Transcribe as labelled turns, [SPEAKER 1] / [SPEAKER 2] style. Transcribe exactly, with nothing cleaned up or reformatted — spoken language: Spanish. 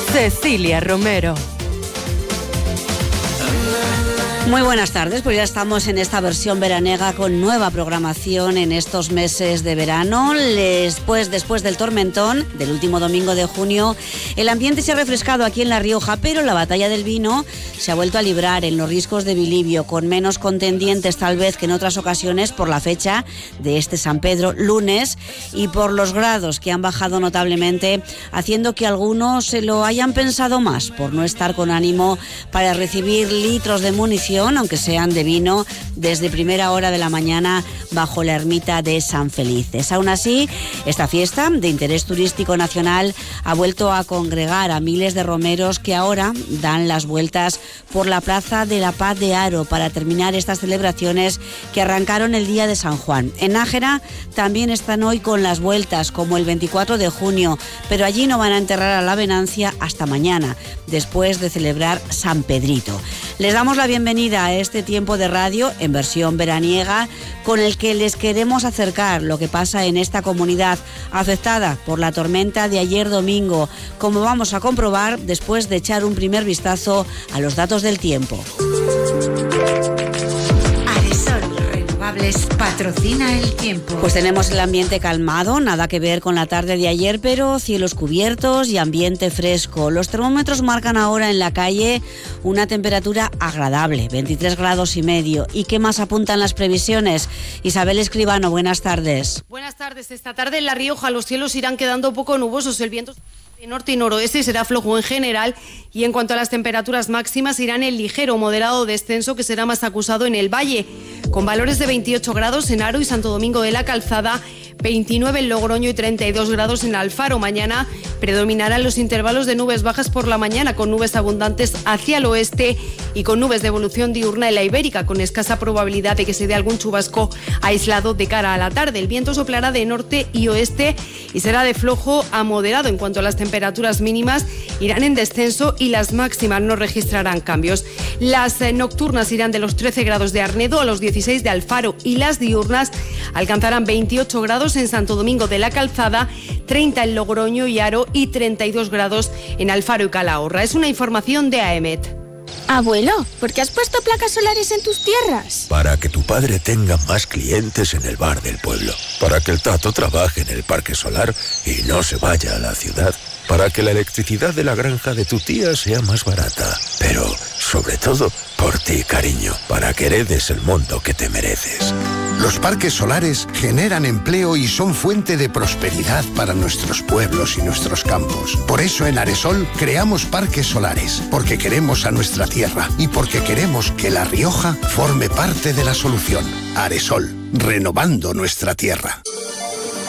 [SPEAKER 1] Cecilia Romero.
[SPEAKER 2] Muy buenas tardes, pues ya estamos en esta versión veraniega con nueva programación en estos meses de verano. Después, después del tormentón del último domingo de junio, el ambiente se ha refrescado aquí en La Rioja, pero la batalla del vino se ha vuelto a librar en los riscos de Bilibio, con menos contendientes tal vez que en otras ocasiones por la fecha de este San Pedro, lunes, y por los grados que han bajado notablemente, haciendo que algunos se lo hayan pensado más por no estar con ánimo para recibir litros de munición, aunque sean de vino, desde primera hora de la mañana bajo la ermita de San Felices. Aún así, esta fiesta de interés turístico nacional ha vuelto a congregar a miles de romeros que ahora dan las vueltas por la Plaza de la Paz de Haro para terminar estas celebraciones que arrancaron el día de San Juan. En Nájera también están hoy con las vueltas, como el veinticuatro de junio, pero allí no van a enterrar a la venancia hasta mañana, después de celebrar San Pedrito. Les damos la bienvenida a este tiempo de radio en versión veraniega, con el que les queremos acercar lo que pasa en esta comunidad afectada por la tormenta de ayer domingo, como vamos a comprobar después de echar un primer vistazo a los datos del tiempo.
[SPEAKER 3] Patrocina el tiempo.
[SPEAKER 2] Pues tenemos el ambiente calmado, nada que ver con la tarde de ayer, pero cielos cubiertos y ambiente fresco. Los termómetros marcan ahora en la calle una temperatura agradable, veintitrés grados y medio. ¿Y qué más apuntan las previsiones? Isabel Escribano, buenas tardes.
[SPEAKER 4] Buenas tardes. Esta tarde en La Rioja los cielos irán quedando poco nubosos. El viento de norte y noroeste será flojo en general, y en cuanto a las temperaturas máximas irán en ligero o moderado descenso, que será más acusado en el valle, con valores de veintiocho grados en Haro y Santo Domingo de la Calzada, veintinueve en Logroño y treinta y dos grados en Alfaro. Mañana predominarán los intervalos de nubes bajas por la mañana, con nubes abundantes hacia el oeste y con nubes de evolución diurna en la Ibérica, con escasa probabilidad de que se dé algún chubasco aislado de cara a la tarde. El viento soplará de norte y oeste y será de flojo a moderado. En cuanto a las temperaturas mínimas, irán en descenso y las máximas no registrarán cambios. Las eh, nocturnas irán de los trece grados de Arnedo a los dieciséis de Alfaro, y las diurnas alcanzarán veintiocho grados en Santo Domingo de la Calzada, treinta en Logroño y Haro y treinta y dos grados en Alfaro y Calahorra. Es una información de AEMET.
[SPEAKER 5] Abuelo, ¿por qué has puesto placas solares en tus tierras?
[SPEAKER 6] Para que tu padre tenga más clientes en el bar del pueblo. Para que el Tato trabaje en el parque solar y no se vaya a la ciudad. Para que la electricidad de la granja de tu tía sea más barata. Pero, sobre todo, por ti, cariño. Para que heredes el mundo que te mereces.
[SPEAKER 7] Los parques solares generan empleo y son fuente de prosperidad para nuestros pueblos y nuestros campos. Por eso en Aresol creamos parques solares, porque queremos a nuestra tierra y porque queremos que La Rioja forme parte de la solución. Aresol, renovando nuestra tierra.